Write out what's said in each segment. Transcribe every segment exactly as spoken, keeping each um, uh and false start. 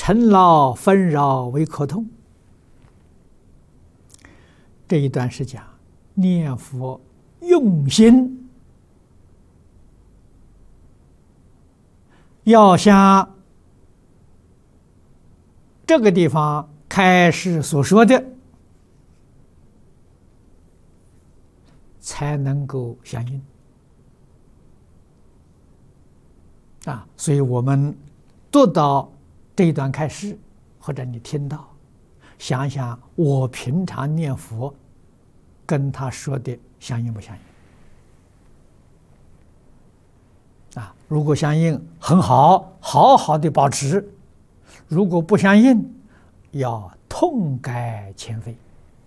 尘劳纷扰为可痛。这一段是讲念佛用心，要像这个地方开始所说的，才能够相应啊！所以我们读到这一段开始，或者你听到，想想我平常念佛跟他说的相应不相应啊？如果相应，很好，好好的保持；如果不相应，要痛改前非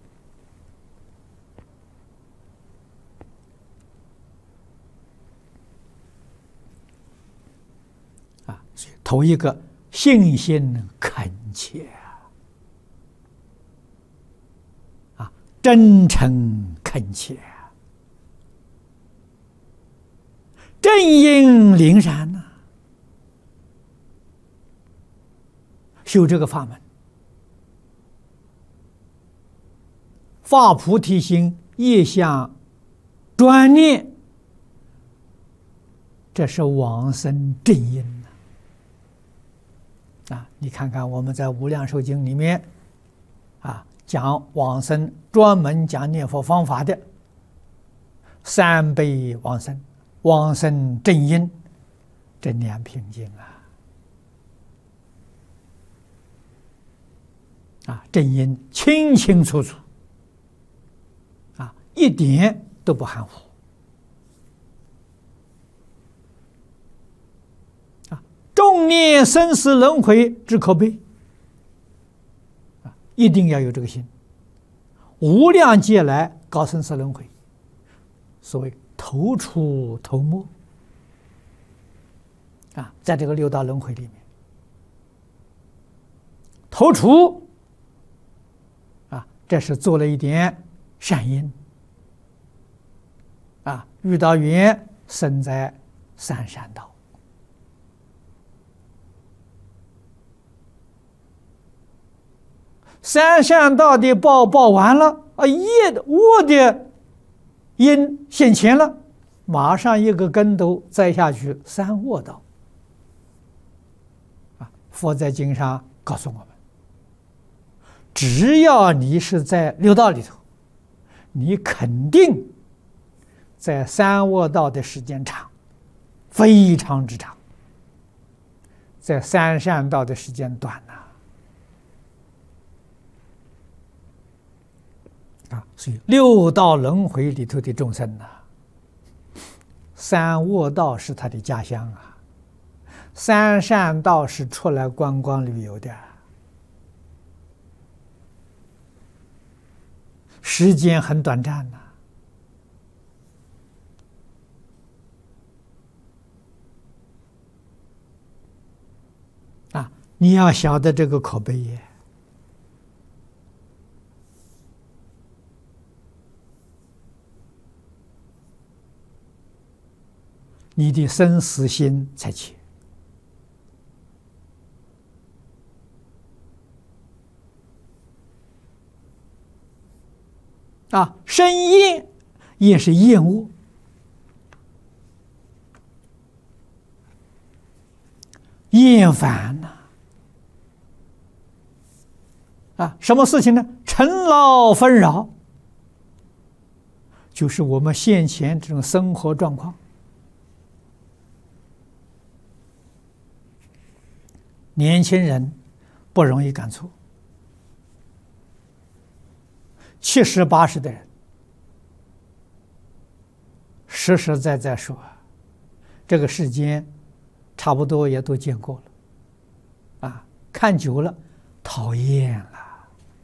啊！所以头一个信心恳切啊，真诚恳切，正因灵然呐、啊，修这个法门，发菩提心，业相专念，这是往生正因呐、啊。啊，你看看我们在《无量寿经》里面，啊，讲往生，专门讲念佛方法的三辈往生、往生正因这两品经啊，啊，正因清清楚楚，啊，一点都不含糊。众念生死轮回之可悲啊，一定要有这个心。无量劫来搞生死轮回，所谓头出头没啊，在这个六道轮回里面，头出啊，这是做了一点善因啊，遇到缘生在三善道。三善道的报报完了啊，业恶的因现前了，马上一个跟头栽下去，三恶道啊！佛在经上告诉我们，只要你是在六道里头，你肯定在三恶道的时间长，非常之长，在三善道的时间短呐。啊，所以六道轮回里头的众生呐、啊，三恶道是他的家乡啊，三善道是出来观光旅游的，时间很短暂呐、啊。啊，你要晓得这个口碑耶。你的生死心才切啊，生厌也是厌恶，厌烦呐啊, 啊，什么事情呢？尘劳纷扰，就是我们现前这种生活状况。年轻人不容易感触，七十八十的人，实实在在说，这个世间差不多也都见过了，啊，看久了讨厌了。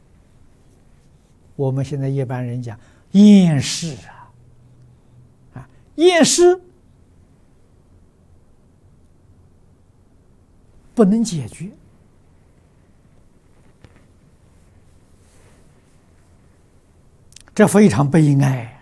我们现在一般人讲厌世啊，啊，厌世。不能解决，这非常悲哀。